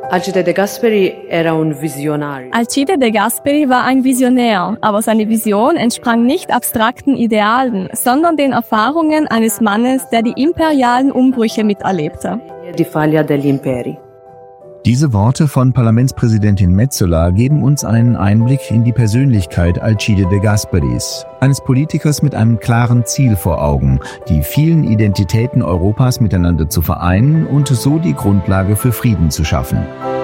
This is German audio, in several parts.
Alcide De Gasperi era un visionario. Alcide De Gasperi war ein Visionär, aber seine Vision entsprang nicht abstrakten Idealen, sondern den Erfahrungen eines Mannes, der die imperialen Umbrüche miterlebte. Die Faglia degli Imperi. Diese Worte von Parlamentspräsidentin Metsola geben uns einen Einblick in die Persönlichkeit Alcide De Gasperis, eines Politikers mit einem klaren Ziel vor Augen, die vielen Identitäten Europas miteinander zu vereinen und so die Grundlage für Frieden zu schaffen.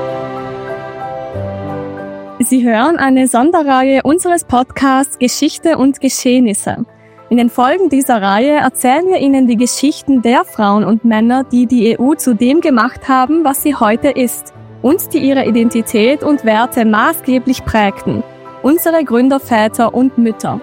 Sie hören eine Sonderreihe unseres Podcasts Geschichte und Geschehnisse. In den Folgen dieser Reihe erzählen wir Ihnen die Geschichten der Frauen und Männer, die die EU zu dem gemacht haben, was sie heute ist und die ihre Identität und Werte maßgeblich prägten, unsere Gründerväter und Mütter.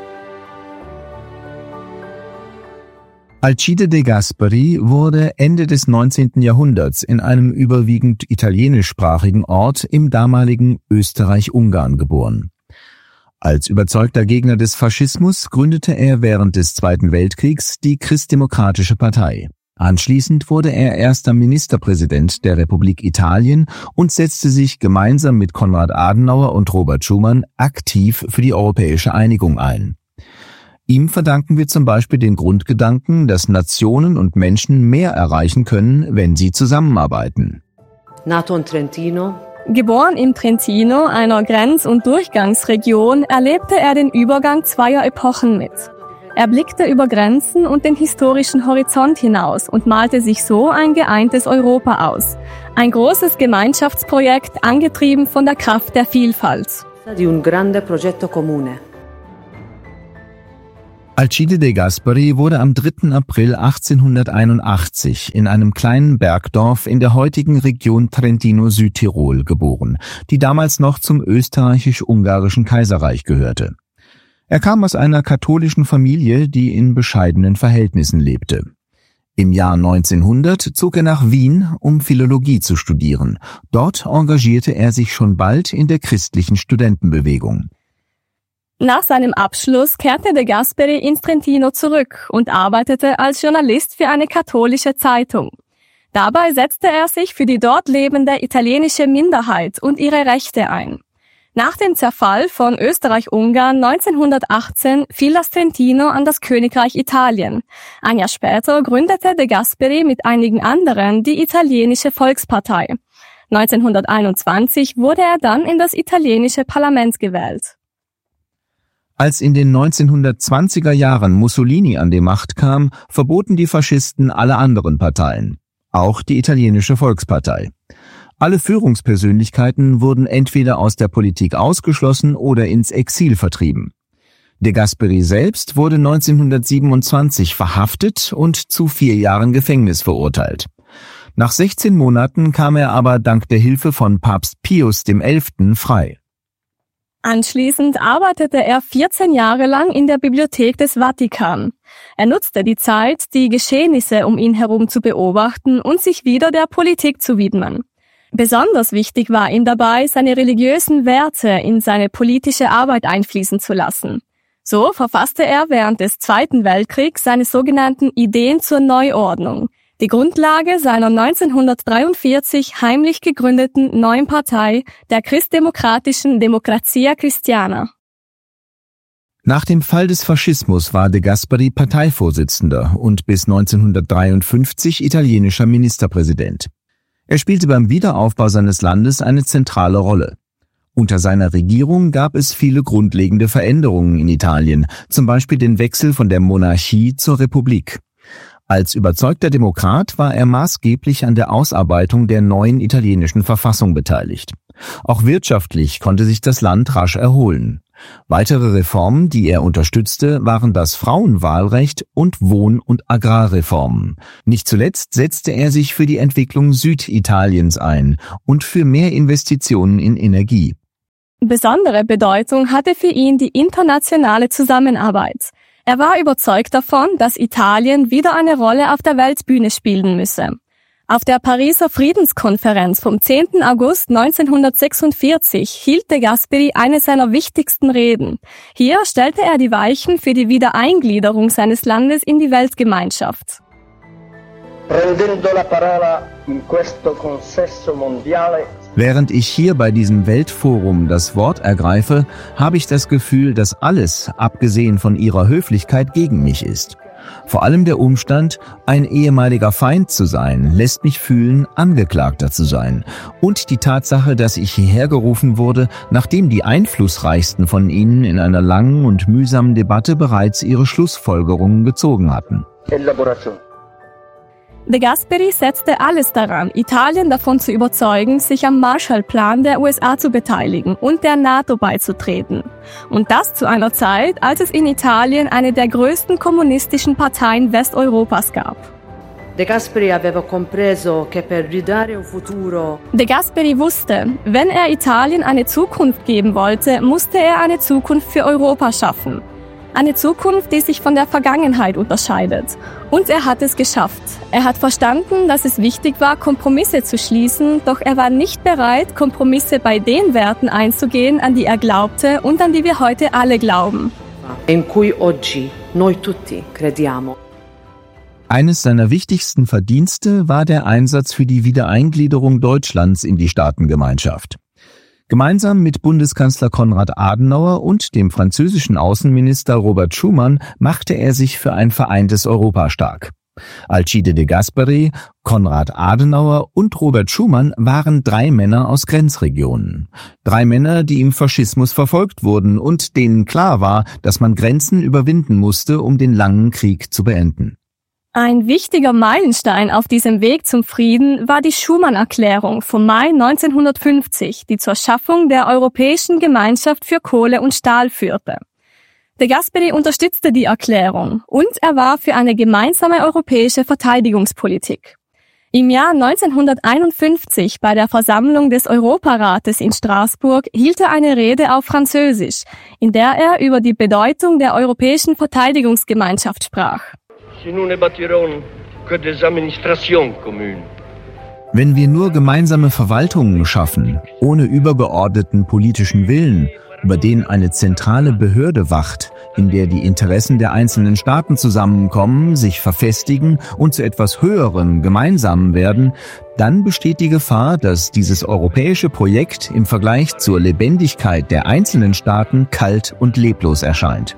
Alcide De Gasperi wurde Ende des 19. Jahrhunderts in einem überwiegend italienischsprachigen Ort im damaligen Österreich-Ungarn geboren. Als überzeugter Gegner des Faschismus gründete er während des Zweiten Weltkriegs die Christdemokratische Partei. Anschließend wurde er erster Ministerpräsident der Republik Italien und setzte sich gemeinsam mit Konrad Adenauer und Robert Schuman aktiv für die europäische Einigung ein. Ihm verdanken wir zum Beispiel den Grundgedanken, dass Nationen und Menschen mehr erreichen können, wenn sie zusammenarbeiten. Nato in Trentino. Geboren im Trentino, einer Grenz- und Durchgangsregion, erlebte er den Übergang zweier Epochen mit. Er blickte über Grenzen und den historischen Horizont hinaus und malte sich so ein geeintes Europa aus. Ein großes Gemeinschaftsprojekt, angetrieben von der Kraft der Vielfalt. Di un grande progetto comune. Alcide De Gasperi wurde am 3. April 1881 in einem kleinen Bergdorf in der heutigen Region Trentino-Südtirol geboren, die damals noch zum österreichisch-ungarischen Kaiserreich gehörte. Er kam aus einer katholischen Familie, die in bescheidenen Verhältnissen lebte. Im Jahr 1900 zog er nach Wien, um Philologie zu studieren. Dort engagierte er sich schon bald in der christlichen Studentenbewegung. Nach seinem Abschluss kehrte De Gasperi ins Trentino zurück und arbeitete als Journalist für eine katholische Zeitung. Dabei setzte er sich für die dort lebende italienische Minderheit und ihre Rechte ein. Nach dem Zerfall von Österreich-Ungarn 1918 fiel das Trentino an das Königreich Italien. Ein Jahr später gründete De Gasperi mit einigen anderen die italienische Volkspartei. 1921 wurde er dann in das italienische Parlament gewählt. Als in den 1920er Jahren Mussolini an die Macht kam, verboten die Faschisten alle anderen Parteien, auch die italienische Volkspartei. Alle Führungspersönlichkeiten wurden entweder aus der Politik ausgeschlossen oder ins Exil vertrieben. De Gasperi selbst wurde 1927 verhaftet und zu 4 Jahren Gefängnis verurteilt. Nach 16 Monaten kam er aber dank der Hilfe von Papst Pius XI. Frei. Anschließend arbeitete er 14 Jahre lang in der Bibliothek des Vatikan. Er nutzte die Zeit, die Geschehnisse um ihn herum zu beobachten und sich wieder der Politik zu widmen. Besonders wichtig war ihm dabei, seine religiösen Werte in seine politische Arbeit einfließen zu lassen. So verfasste er während des Zweiten Weltkriegs seine sogenannten Ideen zur Neuordnung, die Grundlage seiner 1943 heimlich gegründeten neuen Partei, der christdemokratischen Democrazia Cristiana. Nach dem Fall des Faschismus war De Gasperi Parteivorsitzender und bis 1953 italienischer Ministerpräsident. Er spielte beim Wiederaufbau seines Landes eine zentrale Rolle. Unter seiner Regierung gab es viele grundlegende Veränderungen in Italien, zum Beispiel den Wechsel von der Monarchie zur Republik. Als überzeugter Demokrat war er maßgeblich an der Ausarbeitung der neuen italienischen Verfassung beteiligt. Auch wirtschaftlich konnte sich das Land rasch erholen. Weitere Reformen, die er unterstützte, waren das Frauenwahlrecht und Wohn- und Agrarreformen. Nicht zuletzt setzte er sich für die Entwicklung Süditaliens ein und für mehr Investitionen in Energie. Besondere Bedeutung hatte für ihn die internationale Zusammenarbeit. Er war überzeugt davon, dass Italien wieder eine Rolle auf der Weltbühne spielen müsse. Auf der Pariser Friedenskonferenz vom 10. August 1946 hielt De Gasperi eine seiner wichtigsten Reden. Hier stellte er die Weichen für die Wiedereingliederung seines Landes in die Weltgemeinschaft. Während ich hier bei diesem Weltforum das Wort ergreife, habe ich das Gefühl, dass alles, abgesehen von ihrer Höflichkeit, gegen mich ist. Vor allem der Umstand, ein ehemaliger Feind zu sein, lässt mich fühlen, Angeklagter zu sein. Und die Tatsache, dass ich hierher gerufen wurde, nachdem die einflussreichsten von ihnen in einer langen und mühsamen Debatte bereits ihre Schlussfolgerungen gezogen hatten. De Gasperi setzte alles daran, Italien davon zu überzeugen, sich am Marshallplan der USA zu beteiligen und der NATO beizutreten. Und das zu einer Zeit, als es in Italien eine der größten kommunistischen Parteien Westeuropas gab. De Gasperi aveva compreso che per ridare un futuro. De Gasperi wusste, wenn er Italien eine Zukunft geben wollte, musste er eine Zukunft für Europa schaffen. Eine Zukunft, die sich von der Vergangenheit unterscheidet. Und er hat es geschafft. Er hat verstanden, dass es wichtig war, Kompromisse zu schließen, doch er war nicht bereit, Kompromisse bei den Werten einzugehen, an die er glaubte und an die wir heute alle glauben. In cui oggi noi tutti crediamo. Eines seiner wichtigsten Verdienste war der Einsatz für die Wiedereingliederung Deutschlands in die Staatengemeinschaft. Gemeinsam mit Bundeskanzler Konrad Adenauer und dem französischen Außenminister Robert Schuman machte er sich für ein vereintes Europa stark. Alcide de Gasperi, Konrad Adenauer und Robert Schuman waren 3 Männer aus Grenzregionen. 3 Männer, die im Faschismus verfolgt wurden und denen klar war, dass man Grenzen überwinden musste, um den langen Krieg zu beenden. Ein wichtiger Meilenstein auf diesem Weg zum Frieden war die Schuman-Erklärung vom Mai 1950, die zur Schaffung der Europäischen Gemeinschaft für Kohle und Stahl führte. De Gasperi unterstützte die Erklärung und er war für eine gemeinsame europäische Verteidigungspolitik. Im Jahr 1951 bei der Versammlung des Europarates in Straßburg hielt er eine Rede auf Französisch, in der er über die Bedeutung der europäischen Verteidigungsgemeinschaft sprach. Wenn wir nur gemeinsame Verwaltungen schaffen, ohne übergeordneten politischen Willen, über den eine zentrale Behörde wacht, in der die Interessen der einzelnen Staaten zusammenkommen, sich verfestigen und zu etwas Höherem, Gemeinsamen werden, dann besteht die Gefahr, dass dieses europäische Projekt im Vergleich zur Lebendigkeit der einzelnen Staaten kalt und leblos erscheint.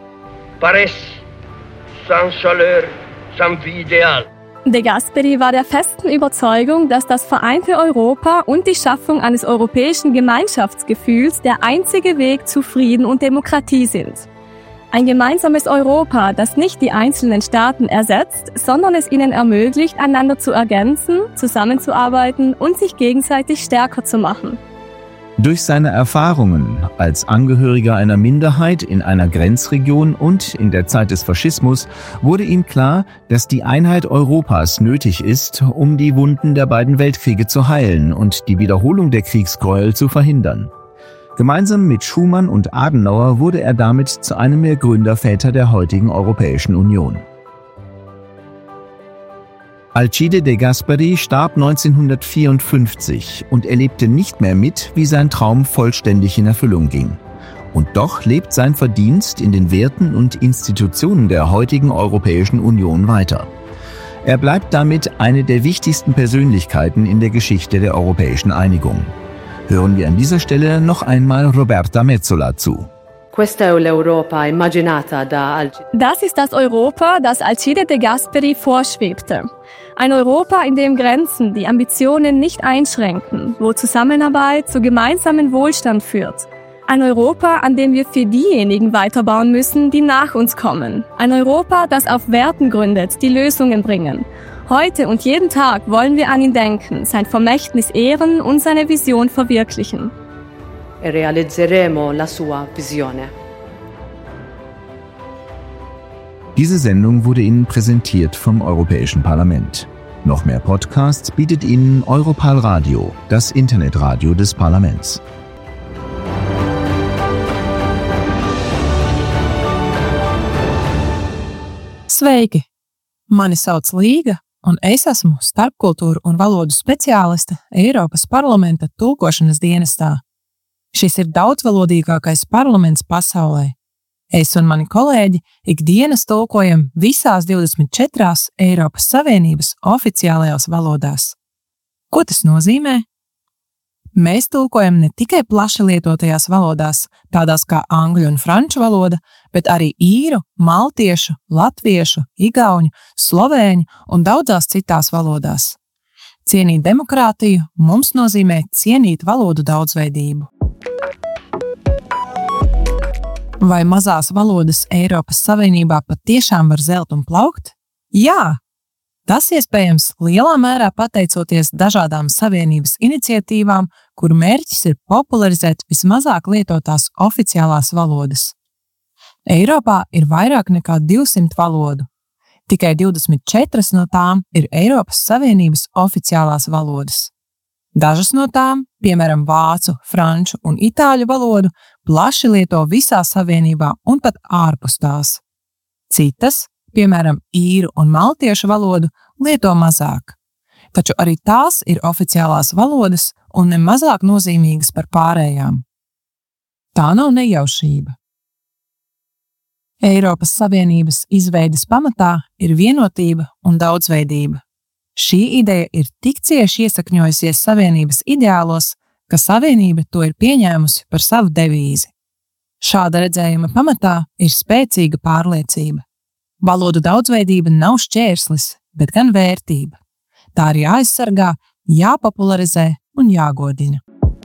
De Gasperi war der festen Überzeugung, dass das vereinte Europa und die Schaffung eines europäischen Gemeinschaftsgefühls der einzige Weg zu Frieden und Demokratie sind. Ein gemeinsames Europa, das nicht die einzelnen Staaten ersetzt, sondern es ihnen ermöglicht, einander zu ergänzen, zusammenzuarbeiten und sich gegenseitig stärker zu machen. Durch seine Erfahrungen als Angehöriger einer Minderheit in einer Grenzregion und in der Zeit des Faschismus wurde ihm klar, dass die Einheit Europas nötig ist, um die Wunden der beiden Weltkriege zu heilen und die Wiederholung der Kriegsgräuel zu verhindern. Gemeinsam mit Schuman und Adenauer wurde er damit zu einem der Gründerväter der heutigen Europäischen Union. Alcide de Gasperi starb 1954 und erlebte nicht mehr mit, wie sein Traum vollständig in Erfüllung ging. Und doch lebt sein Verdienst in den Werten und Institutionen der heutigen Europäischen Union weiter. Er bleibt damit eine der wichtigsten Persönlichkeiten in der Geschichte der europäischen Einigung. Hören wir an dieser Stelle noch einmal Roberta Metsola zu. Das ist das Europa, das Alcide de Gasperi vorschwebte. Ein Europa, in dem Grenzen die Ambitionen nicht einschränken, wo Zusammenarbeit zu gemeinsamen Wohlstand führt. Ein Europa, an dem wir für diejenigen weiterbauen müssen, die nach uns kommen. Ein Europa, das auf Werten gründet, die Lösungen bringen. Heute und jeden Tag wollen wir an ihn denken, sein Vermächtnis ehren und seine Vision verwirklichen. E realizzeremo la sua visione. Diese Sendung wurde Ihnen präsentiert vom Europäischen Parlament. Noch mehr Podcasts bietet Ihnen Europal Radio, das Internetradio des Parlaments. Sveiki! Mani sauc Līga, un es esmu starpkultūru un valodu speciāliste Eiropas parlamenta tulkošanas dienestā. Šis ir daudzvalodīgākais parlaments pasaulē. Es un mani kolēģi ikdienas tulkojam visās 24 Eiropas Savienības oficiālajās valodās. Ko tas nozīmē? Mēs tulkojam ne tikai plaši lietotajās valodās, tādās kā angļu un franču valoda, bet arī īru, maltiešu, latviešu, igauņu, slovēņu un daudzās citās valodās. Cienīt demokrātiju mums nozīmē cienīt valodu daudzveidību. Vai mazās valodas Eiropas Savienībā patiešām var zelt un plaukt? Jā! Tas iespējams lielā mērā pateicoties dažādām savienības iniciatīvām, kuru mērķis ir popularizēt vismazāk lietotās oficiālās valodas. Eiropā ir vairāk nekā 200 valodu. Tikai 24 no tām ir Eiropas Savienības oficiālās valodas. Dažas no tām, piemēram, vācu, franču un itāļu valodu, plaši lieto visā Savienībā un pat ārpus tās. Citas, piemēram, īru un maltiešu valodu, lieto mazāk. Taču arī tās ir oficiālās valodas un nemazāk nozīmīgas par pārējām. Tā nav nejaušība. Eiropas Savienības izveides pamatā ir vienotība un daudzveidība. Šī ideja ir tik cieši iesakņojusies Savienības ideālos, ka Savienība to ir pieņēmusi par savu devīzi. Šāda redzējuma pamatā ir spēcīga pārliecība. Valodu daudzveidība nav šķērslis, bet gan vērtība. Tā ir jāaizsargā, jāpopularizē un jāgodina.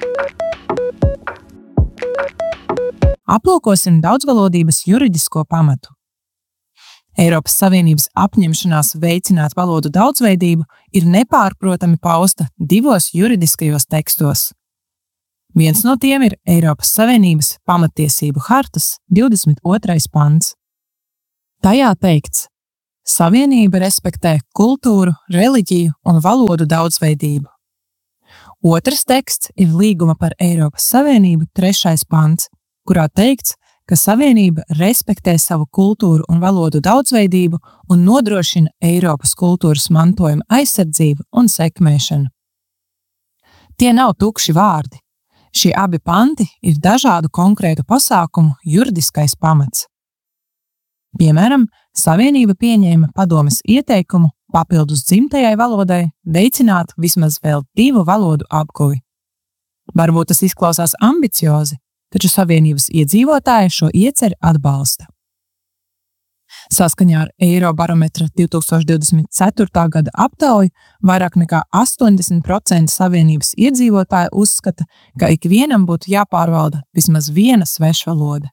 Aplūkosim daudzvalodības juridisko pamatu. Eiropas Savienības apņemšanās veicināt valodu daudzveidību ir nepārprotami pausta divos juridiskajos tekstos. Viens no tiem ir Eiropas Savienības pamatiesību hartas 22. pants. Tajā teikts, Savienība respektē kultūru, reliģiju un valodu daudzveidību. Otrs teksts ir līguma par Eiropas Savienību 3. pants, kurā teikts, ka Savienība respektē savu kultūru un valodu daudzveidību un nodrošina Eiropas kultūras mantojuma aizsardzību un sekmēšanu. Tie nav tukši vārdi. Šie abi panti ir dažādu konkrētu pasākumu juridiskais pamats. Piemēram, Savienība pieņēma padomes ieteikumu papildus dzimtajai valodai veicināt vismaz vēl 2 valodu apguvi. Varbūt tas izklausās ambiciozi, taču Savienības iedzīvotāji šo ieceri atbalsta. Saskaņā ar Eirobarometra 2024. gada aptauju vairāk nekā 80% Savienības iedzīvotāji uzskata, ka ikvienam būtu jāpārvalda vismaz viena svešvaloda.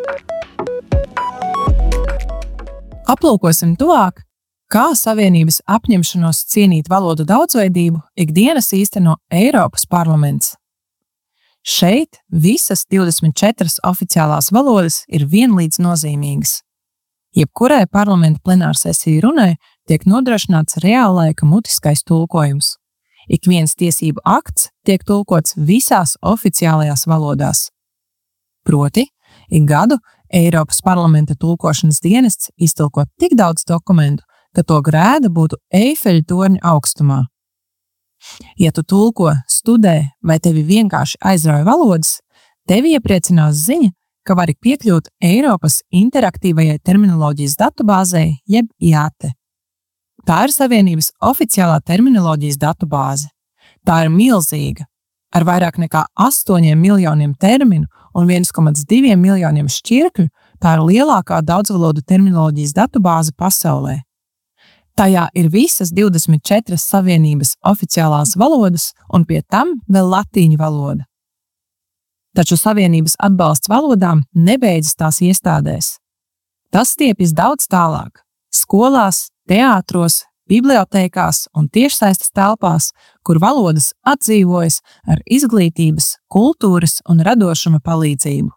Aplūkosim tuvāk, kā Savienības apņemšanos cienīt valodu daudzveidību ikdienas īsteno Eiropas parlaments. Šeit visas 24 oficiālās valodas ir vienlīdz nozīmīgas. Jebkurai parlamenta plenārsesiju runai tiek nodrošināts reāllaika mutiskais tulkojums. Ik viens tiesību akts tiek tulkots visās oficiālajās valodās. Proti, ik gadu Eiropas parlamenta tulkošanas dienests iztulko tik daudz dokumentu, ka to grēda būtu Eifeļa torņa augstumā. Ja tu tulko, studē vai tevi vienkārši aizrauja valodas, tevi iepriecinās ziņa, ka vari piekļūt Eiropas interaktīvajai terminoloģijas datubāzei jeb IATE. Tā ir Savienības oficiālā terminoloģijas datubāze. Tā ir milzīga, ar vairāk nekā 8 miljoniem terminu un 1,2 miljoniem šķirkļu, tā ir lielākā daudzvalodu terminoloģijas datubāze pasaulē. Tajā ir visas 24 Savienības oficiālās valodas un pie tam vēl latīņu valoda. Taču Savienības atbalsts valodām nebeidzas tās iestādēs. Tas stiepjas daudz tālāk – skolās, teātros, bibliotēkās un tiešsaistes telpās, kur valodas atdzīvojas ar izglītības, kultūras un radošuma palīdzību.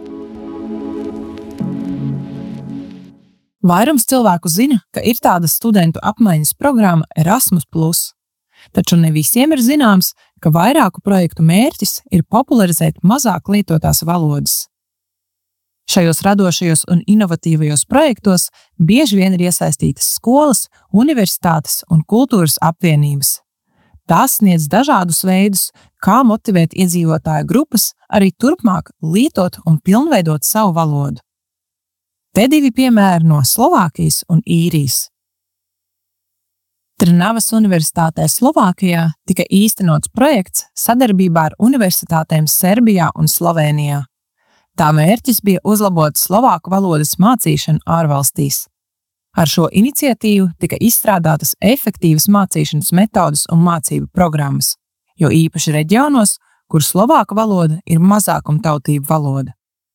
Vairums cilvēku zina, ka ir tāda studentu apmaiņas programma Erasmus+, taču ne visiem ir zināms, ka vairāku projektu mērķis ir popularizēt mazāk lietotās valodas. Šajos radošajos un inovatīvajos projektos bieži vien ir iesaistītas skolas, universitātes un kultūras apvienības. Tās sniedz dažādus veidus, kā motivēt iedzīvotāju grupas arī turpmāk lietot un pilnveidot savu valodu. Te 2 piemēri no Slovākijas un Īrijas. Trnavas Universitātē Slovākijā tika īstenots projekts sadarbībā ar universitātēm Serbijā un Slovēnijā. Tā mērķis bija uzlabot slovāku valodas mācīšanu ārvalstīs. Ar šo iniciatīvu tika izstrādātas efektīvas mācīšanas metodas un mācību programmas, jo īpaši reģionos, kur slovāku valoda ir mazākumtautību valoda.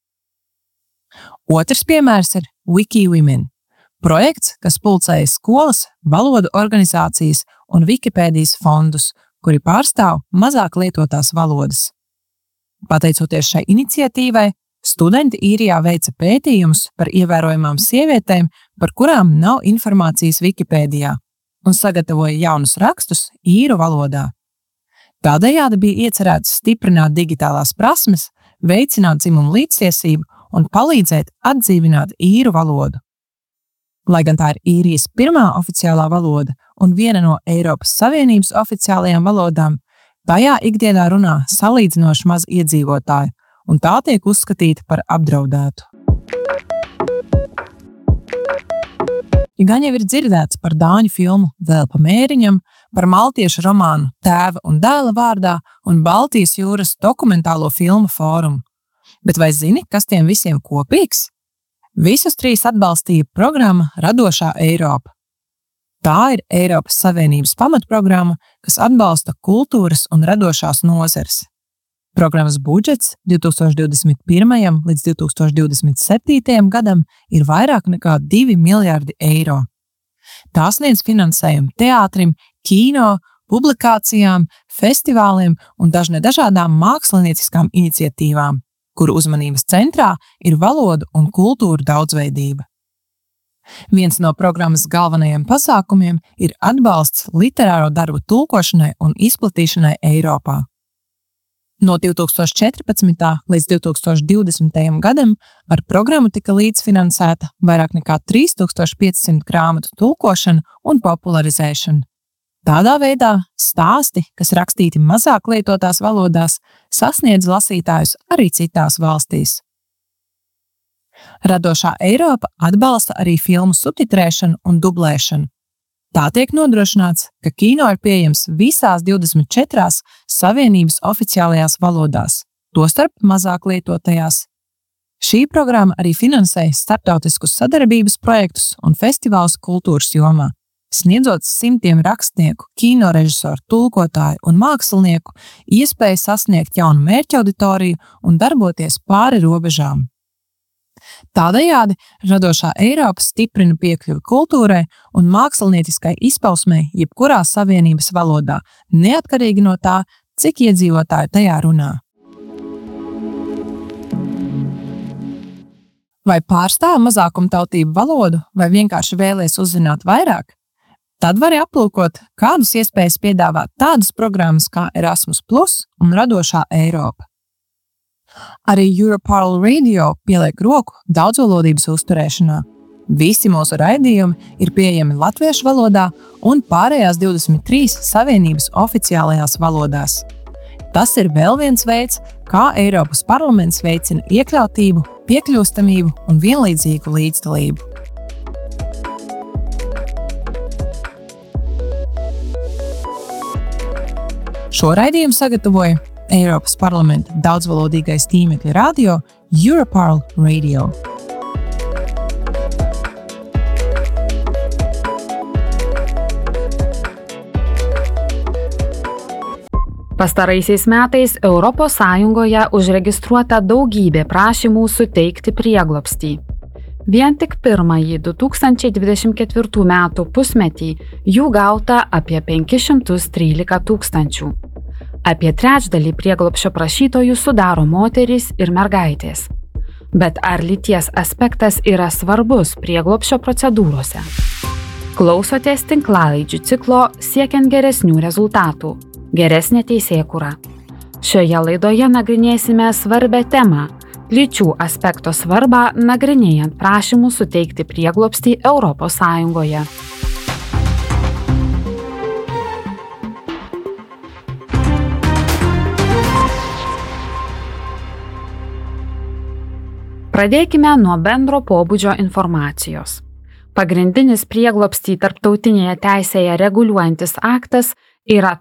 Otrs piemērs ir WikiWomen. Projekts, kas pulcēja skolas, valodu organizācijas un Wikipēdijas fondus, kuri pārstāv mazāk lietotās valodas. Pateicoties šai iniciatīvai, studenti Īrijā veica pētījumus par ievērojamām sievietēm, par kurām nav informācijas Wikipēdijā, un sagatavoja jaunus rakstus īru valodā. Tādējādi bija iecerēts stiprināt digitālās prasmes, veicināt dzimumu līdztiesību un palīdzēt atdzīvināt īru valodu. Lai gan tā ir Īrijas pirmā oficiālā valoda un viena no Eiropas Savienības oficiālajām valodām, tajā ikdienā runā salīdzinoši maz iedzīvotāju, un tā tiek uzskatīta par apdraudētu. Ja gan jau ir dzirdēts par dāņu filmu Vēl pa mēriņam, par maltiešu romānu Tēva un dēla vārdā un Baltijas jūras dokumentālo filmu Fórumu. Bet vai zini, kas tiem visiem kopīgs? Visus trīs atbalstīja programma Radošā Eiropa. Tā ir Eiropas Savienības pamatprogramma, kas atbalsta kultūras un radošās nozares. Programmas budžets 2021. līdz 2027. gadam ir vairāk nekā 2 miljardi eiro. Tā sniedz finansējumu teātrim, kino, publikācijām, festivāliem un dažādām mākslinieciskām iniciatīvām, kuru uzmanības centrā ir valodu un kultūru daudzveidība. Viens no programmas galvenajiem pasākumiem ir atbalsts literāro darbu tulkošanai un izplatīšanai Eiropā. No 2014. līdz 2020. gadam ar programmu tika līdzfinansēta vairāk nekā 3500 grāmatu tulkošana un popularizēšana. Tādā veidā stāsti, kas rakstīti mazāk lietotās valodās, sasniedz lasītājus arī citās valstīs. Radošā Eiropa atbalsta arī filmu subtitrēšanu un dublēšanu. Tā tiek nodrošināts, ka kino ir pieejams visās 24 Savienības oficiālajās valodās, tostarp mazāk lietotajās. Šī programma arī finansē starptautiskus sadarbības projektus un festivālus kultūras jomā, sniedzot simtiem rakstnieku, kinorežisoru, tulkotāju un mākslinieku iespēju sasniegt jaunu mērķauditoriju un darboties pāri robežām. Tādējādi Radošā Eiropa stiprina piekļuvi kultūrai un mākslinieciskai izpausmei jebkurā Savienības valodā, neatkarīgi no tā, cik iedzīvotāji tajā runā. Vai pārstāv mazākumtautību valodu, vai vienkārši vēlies uzzināt vairāk? Tad vari aplūkot, kādus iespējas piedāvāt tādas programmas kā Erasmus Plus un Radošā Eiropa. Arī Europarl Radio pieliek roku daudzvalodības uzturēšanā. Visi mūsu raidījumi ir pieejami latviešu valodā un pārējās 23 Savienības oficiālajās valodās. Tas ir vēl viens veids, kā Eiropas parlaments veicina iekļautību, piekļūstamību un vienlīdzīgu līdzdalību. Šo raidījumu sagatavoja Eiropas parlamenta daudzvalodīgais tīmekļa radio Europarl Radio. Pastaraisiais metais Europos Sąjungoje užregistruota daugybė prašymų suteikti prieglobstį. Vien tik pirmąjį 2024 metų pusmetį jų gauta apie 513 tūkstančių. Apie trečdalį prieglobsčio prašytojų sudaro moterys ir mergaitės. Bet ar lyties aspektas yra svarbus prieglobsčio procedūrose? Klausotės tinklalaidžių ciklo Siekiant geresnių rezultatų – geresnė teisėkūra. Šioje laidoje nagrinėsime svarbią temą – lyčių aspekto svarbą nagrinėjant prašymų suteikti prieglobstį Europos Sąjungoje. Pradėkime nuo bendro pobūdžio informacijos. Pagrindinis prieglobstį tarptautinėje teisėje reguliuojantis aktas yra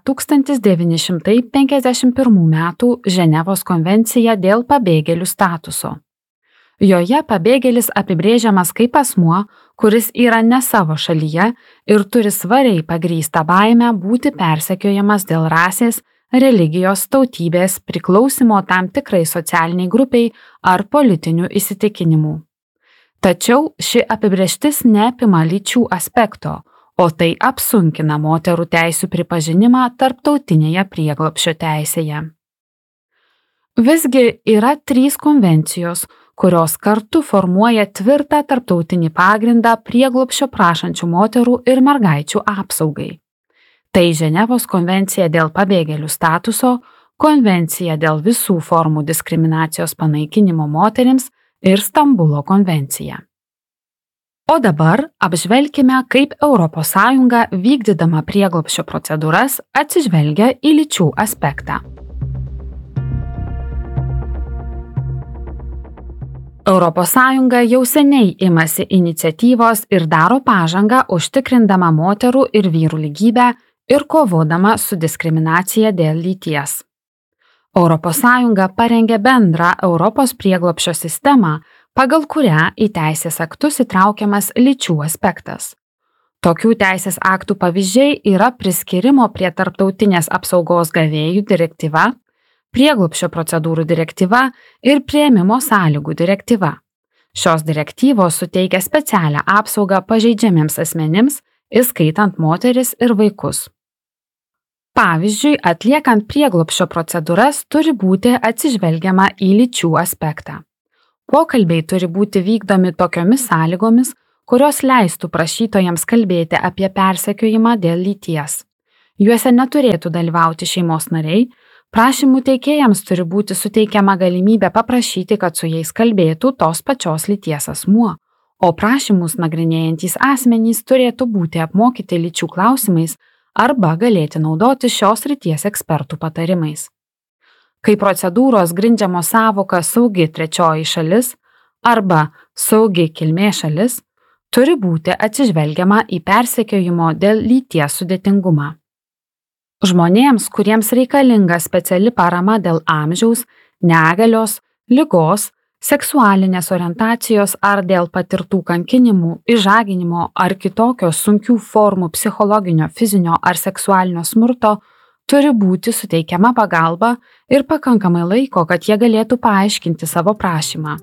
1951 metų Ženevos konvencija dėl pabėgėlių statuso. Joje pabėgėlis apibrėžiamas kaip asmuo, kuris yra ne savo šalyje ir turi svariai pagrįstą baimę būti persekiojamas dėl rasės, religijos, tautybės, priklausimo tam tikrai socialiniai grupiai ar politinių įsitikinimų. Tačiau ši apibrėžtis neapima lyčių aspekto, o tai apsunkina moterų teisių pripažinimą tarptautinėje prieglobsčio teisėje. Visgi yra 3 konvencijos, kurios kartu formuoja tvirtą tarptautinį pagrindą prieglobsčio prašančių moterų ir mergaičių apsaugai. Tai Ženevos konvencija dėl pabėgėlių statuso, konvencija dėl visų formų diskriminacijos panaikinimo moterims ir Stambulo konvencija. O dabar apžvelkime, kaip ES vykdydama prieglobsčio procedūras atsižvelgia į lyčių aspektą. ES jau seniai imasi iniciatyvos ir daro pažangą užtikrindama moterų ir vyrų lygybę ir kovodama su diskriminacija dėl lyties. ES parengė bendrą Europos prieglobsčio sistemą, pagal kurią į teisės aktus įtraukiamas lyčių aspektas. Tokių teisės aktų pavyzdžiai yra priskyrimo prie tarptautinės apsaugos gavėjų direktyva, prieglobsčio procedūrų direktyva ir priėmimo sąlygų direktyva. Šios direktyvos suteikia specialią apsaugą pažeidžiamiems asmenims, įskaitant moteris ir vaikus. Pavyzdžiui, atliekant prieglobsčio procedūras turi būti atsižvelgiama į lyčių aspektą. Pokalbiai turi būti vykdomi tokiomis sąlygomis, kurios leistų prašytojams kalbėti apie persekiojimą dėl lyties. Juose neturėtų dalyvauti šeimos nariai, prašymų teikėjams turi būti suteikiama galimybė paprašyti, kad su jais kalbėtų tos pačios lyties asmuo, o prašymus nagrinėjantys asmenys turėtų būti apmokyti lyčių klausimais arba galėti naudoti šios srities ekspertų patarimais. Kai procedūros grindžiamos sąvoka saugi trečioji šalis arba saugi kilmės šalis, turi būti atsižvelgiama į persekiojimo dėl lyties sudėtingumą. Žmonėms, kuriems reikalinga speciali parama dėl amžiaus, negalios, ligos, seksualinės orientacijos ar dėl patirtų kankinimų, išžaginimo ar kitokios sunkių formų psichologinio, fizinio ar seksualinio smurto, turi būti suteikiama pagalba ir pakankamai laiko, kad jie galėtų paaiškinti savo prašymą.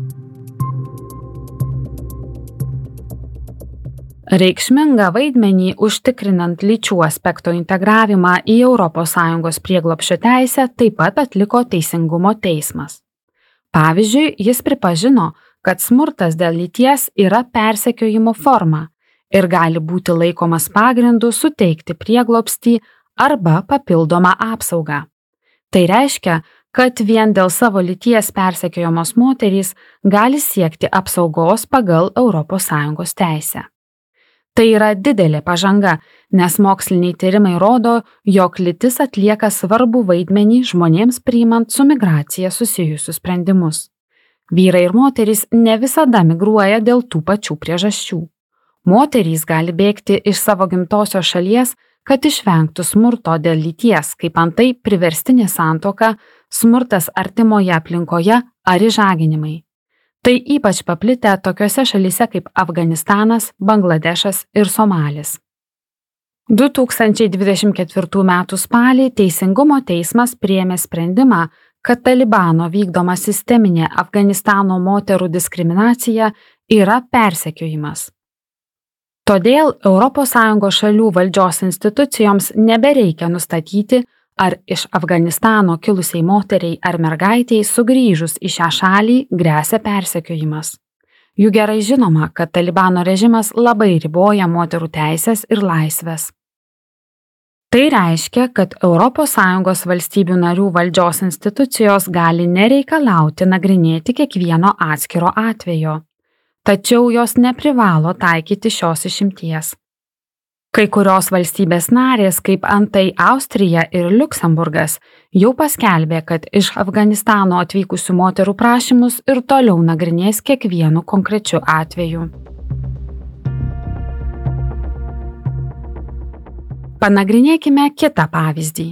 Reikšmingą vaidmenį užtikrinant lyčių aspekto integravimą į ES prieglobsčio teisę taip pat atliko Teisingumo teismas. Pavyzdžiui, jis pripažino, kad smurtas dėl lyties yra persekiojimo forma ir gali būti laikomas pagrindu suteikti prieglobstį arba papildomą apsaugą. Tai reiškia, kad vien dėl savo lyties persekiojamos moterys gali siekti apsaugos pagal ES teisę. Tai yra didelė pažanga, nes moksliniai tyrimai rodo, jog lytis atlieka svarbų vaidmenį žmonėms priimant su migracija susijusius sprendimus. Vyrai ir moterys ne visada migruoja dėl tų pačių priežasčių. Moterys gali bėgti iš savo gimtosios šalies, kad išvengtų smurto dėl lyties, kaip antai priverstinė santuoka, smurtas artimoje aplinkoje ar išžaginimai. Tai ypač paplitę tokiose šalyse kaip Afganistanas, Bangladešas ir Somalis. 2024 m. spalį Teisingumo teismas priėmė sprendimą, kad Talibano vykdoma sisteminė Afganistano moterų diskriminacija yra persekiojimas. Todėl ES šalių valdžios institucijoms nebereikia nustatyti, ar iš Afganistano kilusiai moteriai ar mergaitei sugrįžus į šią šalį gresia persekiojimas. Jų gerai žinoma, kad Talibano režimas labai riboja moterų teisės ir laisvės. Tai reiškia, kad ES valstybių narių valdžios institucijos gali nereikalauti nagrinėti kiekvieno atskiro atvejo, tačiau jos neprivalo taikyti šios išimties. Kai kurios valstybės narės, kaip antai Austrija ir Liuksemburgas, jau paskelbė, kad iš Afganistano atvykusių moterų prašymus ir toliau nagrinės kiekvienu konkrečiu atveju. Panagrinėkime kitą pavyzdį.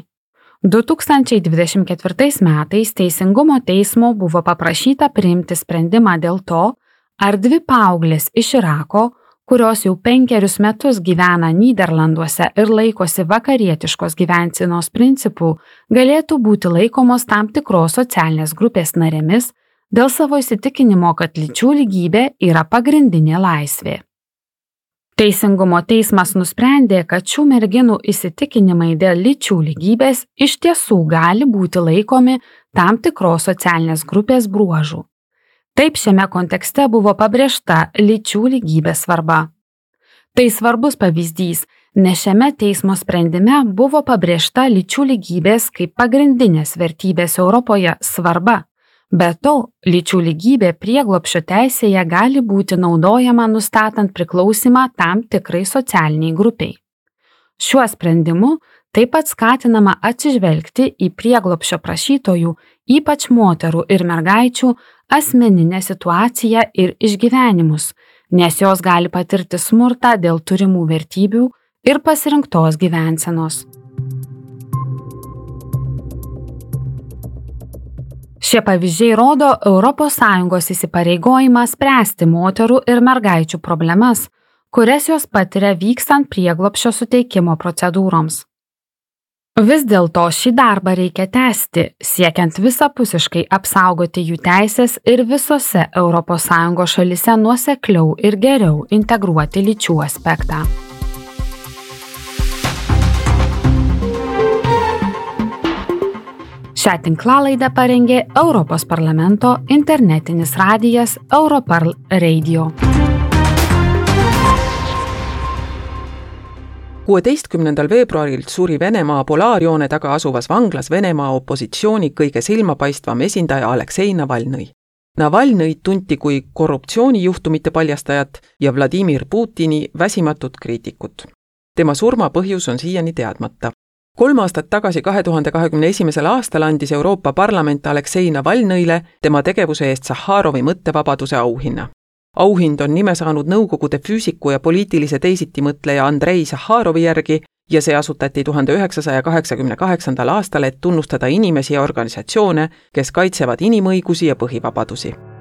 2024 metais Teisingumo teismo buvo paprašyta priimti sprendimą dėl to, ar 2 paauglės iš Irako, kurios jau 5 metus gyvena Nyderlanduose ir laikosi vakarietiškos gyvensenos principų, galėtų būti laikomos tam tikros socialinės grupės narėmis dėl savo įsitikinimo, kad lyčių lygybė yra pagrindinė laisvė. Teisingumo teismas nusprendė, kad šių merginų įsitikinimai dėl lyčių lygybės iš tiesų gali būti laikomi tam tikros socialinės grupės bruožų. Taip šiame kontekste buvo pabrėžta lyčių lygybės svarba. Tai svarbus pavyzdys, nes šiame teismo sprendime buvo pabrėžta lyčių lygybės kaip pagrindinės vertybės Europoje svarba. Be to, lyčių lygybė prieglobsčio teisėje gali būti naudojama nustatant priklausimą tam tikrai socialiniai grupiai. Šiuo sprendimu taip pat skatinama atsižvelgti į prieglobsčio prašytojų, ypač moterų ir mergaičių, asmeninę situaciją ir išgyvenimus, nes jos gali patirti smurtą dėl turimų vertybių ir pasirinktos gyvensenos. Šie pavyzdžiai rodo ES įsipareigojimą spręsti moterų ir mergaičių problemas, kurias jos patiria vykstant prieglobsčio suteikimo procedūroms. Vis dėlto šį darbą reikia tęsti, siekiant visapusiškai apsaugoti jų teisės ir visose ES šalyse nuosekliau ir geriau integruoti lyčių aspektą. Šią tinklalaidę parengė Europos parlamento internetinis radijas Europarl Radio. 16. veebruaril suri Venemaa polaarjoone taga asuvas vanglas Venemaa opositsiooni kõige silmapaistvam esindaja Aleksei Navalnõi. Navalnõid tunti kui korruptsioonijuhtumite paljastajat ja Vladimir Putini väsimatut kriitikut. Tema surma põhjus on siiani teadmata. 3 aastat tagasi 2021. aastal andis Euroopa Parlament Aleksei Navalnõile tema tegevuse eest Sahharovi mõttevabaduse auhinna. Auhind on nime saanud Nõukogude füüsiku ja poliitilise teisitimõtleja Andrei Sahharovi järgi ja see asutati 1988. aastal, et tunnustada inimesi ja organisatsioone, kes kaitsevad inimõigusi ja põhivabadusi.